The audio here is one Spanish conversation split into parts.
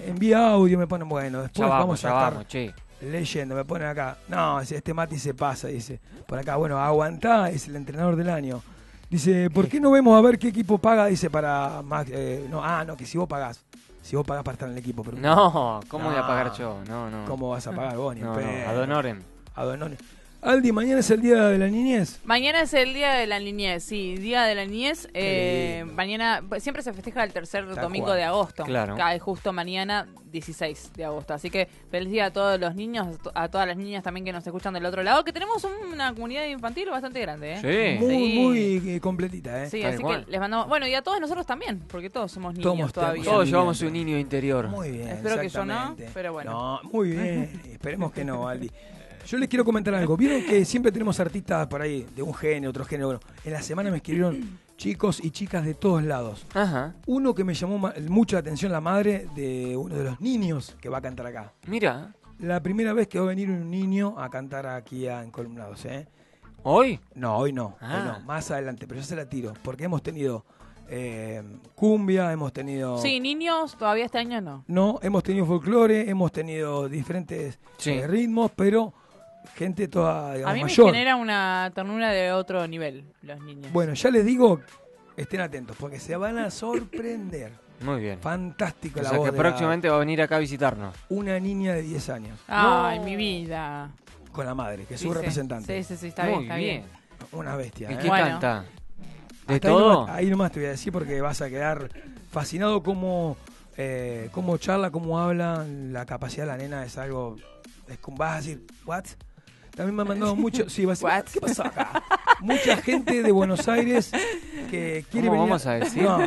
envía audio, me ponen, bueno, después vamos a estar che. leyendo, me ponen acá, no, este Mati se pasa, dice, por acá, bueno, aguantá, es el entrenador del año. Dice, ¿por qué no vemos a ver qué equipo paga? Dice, para Max, no, que si vos pagás para estar en el equipo. Pero No, ¿cómo voy a pagar yo? No. ¿Cómo vas a pagar vos? No, ad honorem. Aldi, ¿mañana es el día de la niñez? Mañana es el día de la niñez, sí, día de la niñez. Mañana, siempre se festeja el tercer domingo de agosto. Claro. Cae justo mañana, 16 de agosto. Así que feliz día a todos los niños, a todas las niñas también que nos escuchan del otro lado, que tenemos una comunidad infantil bastante grande, ¿eh? Sí. Muy completita, ¿eh? Sí, Tal así cual. que les mandamos... Bueno, y a todos nosotros también, porque todos somos niños todavía. Todos llevamos un niño interior. Muy bien, Espero que yo no, pero bueno. No, muy bien, esperemos que no, Aldi. Yo les quiero comentar algo. Vieron que siempre tenemos artistas por ahí, de un género, otro género. Bueno, en la semana me escribieron chicos y chicas de todos lados. Ajá. Uno que me llamó mucho la atención, la madre de uno de los niños que va a cantar acá. Mira. La primera vez que va a venir un niño a cantar aquí en Columnados, ¿eh? ¿Hoy? No, hoy no. Hoy no, más adelante, pero ya se la tiro. Porque hemos tenido cumbia, hemos tenido... Sí, niños, todavía este año no. No, hemos tenido folclore, hemos tenido diferentes ritmos, pero... gente toda, digamos, a mí mayor. Me genera una ternura de otro nivel, los niños. Bueno, ya les digo, estén atentos, porque se van a sorprender. Muy bien. Fantástico la O sea voz que de próximamente va a venir acá a visitarnos. una niña de 10 años. Ay, mi vida. Con la madre, que es su representante. Sí, está bien, está bien. Una bestia. ¿Y qué Bueno. canta? ¿De Hasta todo? Ahí nomás te voy a decir porque vas a quedar fascinado cómo charla, cómo habla. La capacidad de la nena es algo... vas a decir, ¿what? También me han mandado mucho... Sí, vas a decir, ¿qué pasó acá? Mucha gente de Buenos Aires que quiere venir... vamos a decir? No.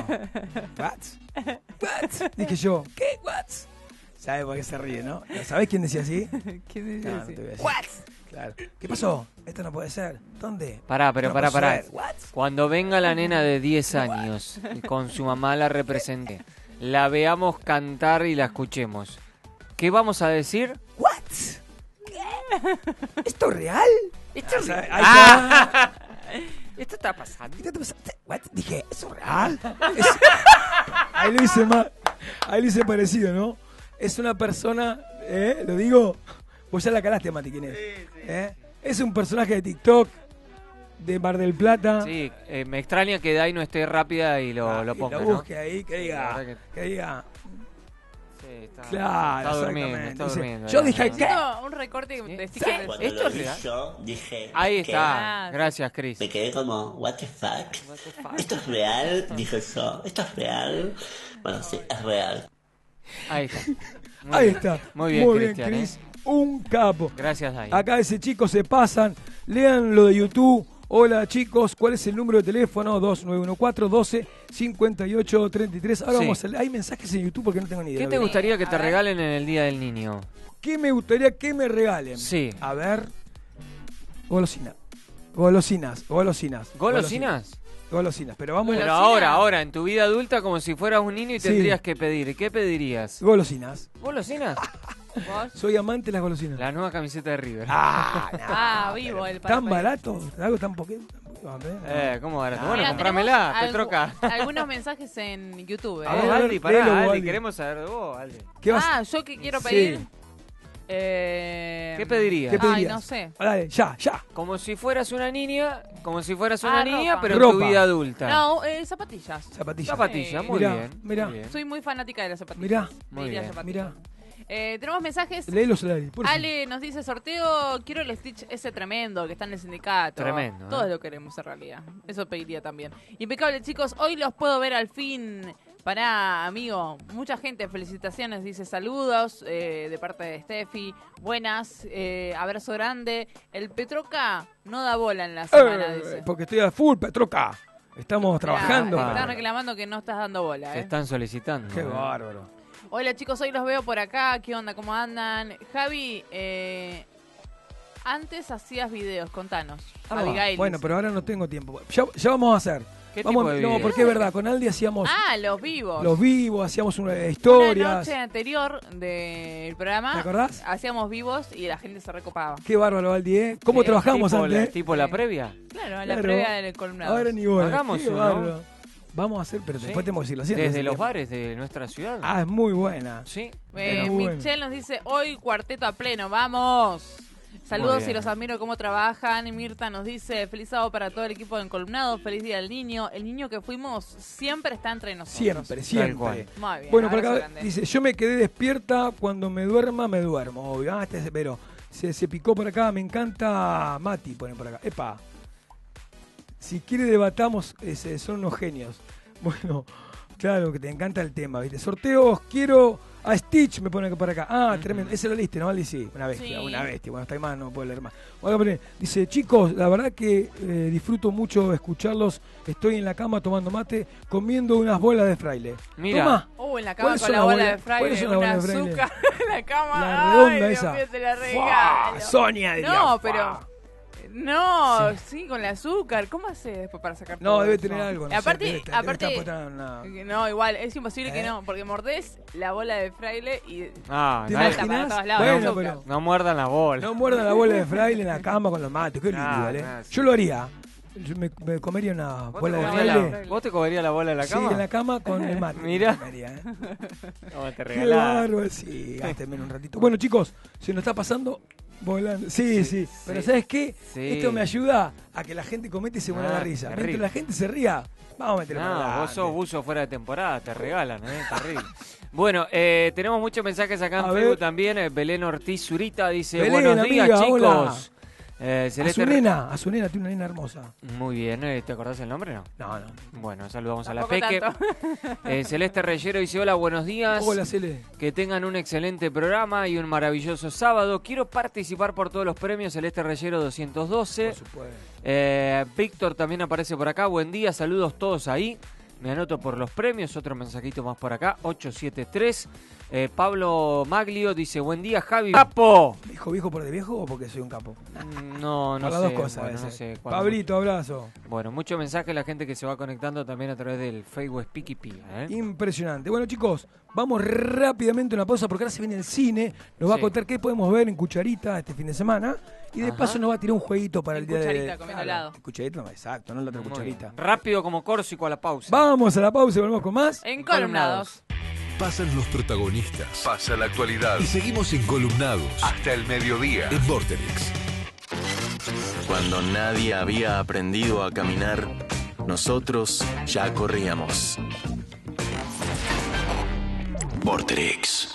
¿What? Dije yo, ¿qué? ¿What? ¿Sabes por qué se ríe, no? ¿Sabés quién decía así? ¿Quién decía No, así? no te voy a decir. What? Claro. ¿Qué pasó? Esto no puede ser. ¿Dónde? Pará. No puede ser. What? Cuando venga la nena de 10 años y con su mamá la represente, la veamos cantar y la escuchemos, ¿qué vamos a decir? ¿What? ¿Qué? ¿Esto es real? ¿Esto es real? Ahí está. ¿Esto está pasando? ¿What? Dije, ¿eso es real? Ahí lo hice parecido, ¿no? Es una persona, lo digo, vos ya la calaste, Mati, ¿quién es? Es un personaje de TikTok, de Mar del Plata. Sí, me extraña que Dai no esté rápida y lo ponga, lo ¿no? busque ahí, que diga, Sí, está, claro, está durmiendo, exactamente. está Dice, durmiendo. yo dije, ¿qué? Un recorte de stickers. Cuando ¿Esto lo es vi real? yo, dije... Ahí ¿qué? está, gracias, Chris. Me quedé como, what the fuck? ¿Esto es real? Dije yo, ¿esto es real? Bueno, sí, es real. Ahí está. Ahí está. Muy bien, Cristian, Chris. Un capo. Gracias, Dai. Acá ese chico se pasan. Lean lo de YouTube. Hola chicos, ¿cuál es el número de teléfono? 2914-12-58-33. Ahora vamos a leer. Hay mensajes en YouTube porque no tengo ni idea. ¿Qué te gustaría que te regalen en el Día del Niño? ¿Qué me gustaría que me regalen? Sí. A ver. Golosinas. Golosinas. Pero vamos Pero ahora, en tu vida adulta, como si fueras un niño y Sí. tendrías que pedir. ¿Qué pedirías? Golosinas. ¿Golosinas? ¿Vos? Soy amante de las golosinas. La nueva camiseta de River. Vivo el ¿Tan papel. barato? ¿Algo tan poquito? ¿Cómo barato? Ah. Bueno, Mira, comprámela, tenemos Petroca. algunos mensajes en YouTube. A ver, a ver, Aldi, pará, léelo, Aldi, Aldi. queremos saber de vos, Aldi. ¿Qué vas? Yo que quiero Sí. pedir. ¿Qué pedirías? ¿Qué Ay, pedirías? no sé. Dale, ya. Como si fueras una niña, Ropa. pero en tu Ropa. vida adulta. No, zapatillas. Zapatillas. Zapatillas, muy Mirá, bien. mirá. Muy bien. Soy muy fanática de las zapatillas. Mirá. Muy Pediría bien. zapatillas. Mirá. Tenemos mensajes. Léelos, Ale. por favor. Ale nos dice, sorteo, quiero el Stitch ese tremendo que está en el sindicato. Tremendo, Todos lo queremos en realidad. Eso pediría también. Impecable, chicos. Hoy los puedo ver al fin. Pará, amigo. Mucha gente, felicitaciones. Dice saludos de parte de Steffi. Buenas. Abrazo grande. El Petroca no da bola en la semana, dice. Porque estoy a full, Petroca. Estamos trabajando. Claro, están reclamando que no estás dando bola, Se están solicitando. Qué bárbaro. Hola chicos, hoy los veo por acá. ¿Qué onda? ¿Cómo andan? Javi, antes hacías videos, contanos. Abigail. Bueno, pero ahora no tengo tiempo. Ya vamos a hacer. ¿Qué Vamos, tipo de no, videos? porque es verdad, con Aldi hacíamos Los vivos. los vivos, hacíamos una Una historias. noche anterior del programa. ¿Te acordás? Hacíamos vivos y la gente se recopaba. Qué bárbaro, Aldi, ¿eh? ¿Cómo trabajamos tipo antes? ¿Tipo la previa? Claro, la Claro. previa del columnado. Ahora ni bola. Hagamos Qué uno. bárbaro. Vamos a hacer, pero después tenemos que decirlo así. Desde entonces, los bares de nuestra ciudad. Ah, es muy buena. Sí. Michelle nos dice, hoy cuarteto a pleno, ¡vamos! Saludos y los admiro cómo trabajan. Y Mirta nos dice, feliz sábado para todo el equipo de Encolumnado, feliz día del niño. El niño que fuimos siempre está entre nosotros. Siempre. Muy bien, Bueno, por acá grande. dice, yo me quedé despierta, cuando me duerma, me duermo. Obvio. Pero se picó por acá, me encanta Mati, ponen por acá. Epa, si quiere debatamos, son unos genios. Bueno, claro que te encanta el tema, ¿viste? Sorteos, quiero... A Stitch me pone por acá. Ah, tremendo. Ese lo leíste, ¿no, Ali? Sí, una bestia, Sí. una bestia. Bueno, está ahí más, no puedo leer más. Bueno, dice, chicos, la verdad que disfruto mucho escucharlos. Estoy en la cama tomando mate, comiendo unas bolas de fraile. Mira. Toma. En la cama ¿Cuáles con son la las bola bolas? de ¿Cuáles fraile, son las una bolas de fraile? azúcar en la cama. La redonda Ay, esa. Dios mío, te la ¡Fua! regalo. Sonia diría. No, ¡fua! pero... No, sí, con el azúcar. ¿Cómo haces después para sacar No, todo debe eso? tener algo. No Aparte, sé, debe aparte estar puesta una- no, igual, es imposible que ¿Eh? no, porque mordés la bola de fraile y Ah, ¿Te dale. salta para imaginas? todos lados. Bueno, el azúcar. pero... No muerdan la bola. No muerdan la bola de fraile en la cama con los mates. Qué lindo, Ah, ¿vale? ah, sí. Yo lo haría. Yo me comería una ¿Vos te bola de comerías fraile. ¿Vos te comerías la bola en la cama? Sí, en la cama con el mate. Mirá. Me comería, ¿eh? No, te Qué regalás. bárbaro, sí, gástenme un ratito. Bueno, chicos, se nos está pasando volando. Sí. Pero ¿sabes qué? Sí. Esto me ayuda a que la gente comente y se muera Ah, la risa. terrible. Mientras la gente se ría, vamos a meterle para No, vos adelante. sos buzo fuera de temporada, te regalan, terrible. Bueno, tenemos muchos mensajes acá en A Facebook ver. también. Belén Ortiz Zurita dice, Belén, buenos días, amiga, chicos. hola. A Celeste su nena, tiene una nena hermosa. Muy bien, ¿te acordás el nombre no? No. Bueno, saludamos a la Tampoco Peque. tanto. Celeste Reyero dice, hola, buenos días. Hola, Cele. Que tengan un excelente programa y un maravilloso sábado. Quiero participar por todos los premios. Celeste Reyero 212. Por supuesto. Víctor también aparece por acá. Buen día, saludos todos ahí. Me anoto por los premios. Otro mensajito más por acá. 873. Pablo Maglio dice, buen día, Javi. ¡Capo! ¿Dijo viejo por de viejo o porque soy un capo? No Por las sé. dos cosas. Bueno, a no veces. sé cuándo. Pablito, abrazo. Bueno, mucho mensaje a la gente que se va conectando también a través del Facebook Speaky Pía. Impresionante. Bueno, chicos, vamos rápidamente a una pausa porque ahora se viene el cine. Nos va a Sí. contar qué podemos ver en Cucharita este fin de semana. Y de Ajá. paso nos va a tirar un jueguito para En el día de... Cucharita, comiendo helado. Cucharita, no, exacto, no la otra Muy cucharita. bien. Rápido como Córsico a la pausa. Vamos a la pausa y volvemos con más. Encolumnados. Pasan los protagonistas, pasa la actualidad y seguimos encolumnados hasta el mediodía en Vorterix. Cuando nadie había aprendido a caminar, nosotros ya corríamos. Vorterix.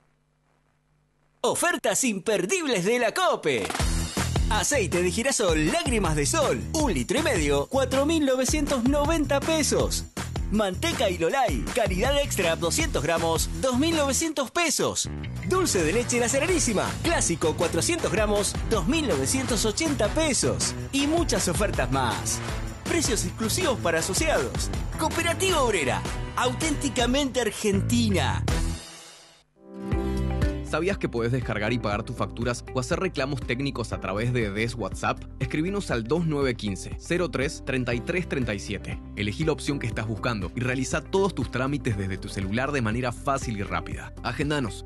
Ofertas imperdibles de la COPE. Aceite de girasol Lágrimas de Sol, 1,5 litros, 4.990 pesos. Manteca Ilolay, calidad extra 200 gramos, 2.900 pesos. Dulce de leche La Serenísima, clásico 400 gramos, 2.980 pesos. Y muchas ofertas más. Precios exclusivos para asociados. Cooperativa Obrera, auténticamente argentina. ¿Sabías que puedes descargar y pagar tus facturas o hacer reclamos técnicos a través de DES WhatsApp? Escribinos al 2915-03-3337. Elegí la opción que estás buscando y realiza todos tus trámites desde tu celular de manera fácil y rápida. Agendanos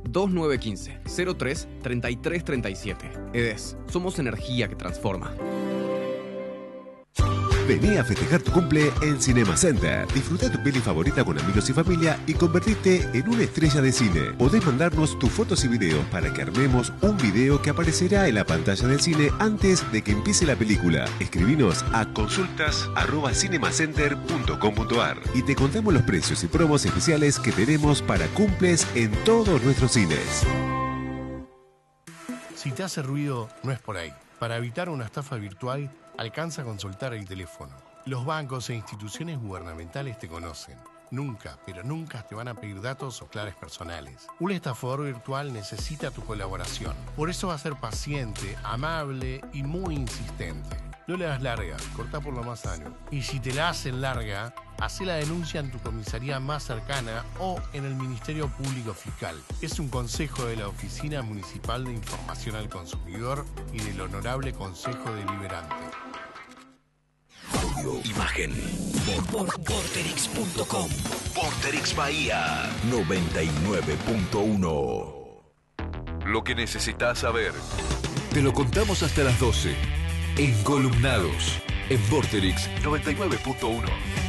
2915-03-3337. EDES, somos energía que transforma. Vení a festejar tu cumple en Cinema Center. Disfruta tu peli favorita con amigos y familia y convertirte en una estrella de cine. Podés mandarnos tus fotos y videos para que armemos un video que aparecerá en la pantalla del cine antes de que empiece la película. Escribinos a consultas@cinemacenter.com.ar y te contamos los precios y promos especiales que tenemos para cumples en todos nuestros cines. Si te hace ruido, no es por ahí. Para evitar una estafa virtual, alcanza a consultar el teléfono. Los bancos e instituciones gubernamentales te conocen. Nunca, pero nunca te van a pedir datos o claves personales. Un estafador virtual necesita tu colaboración. Por eso va a ser paciente, amable y muy insistente. No le das larga, cortá por lo más sano. Y si te la hacen larga, hacé la denuncia en tu comisaría más cercana o en el Ministerio Público Fiscal. Es un consejo de la Oficina Municipal de Información al Consumidor y del Honorable Consejo Deliberante. Audio, imagen. Vorterix.com. Vorterix Bahía 99.1. Lo que necesitas saber. Te lo contamos hasta las 12. Encolumnados en Vorterix 99.1.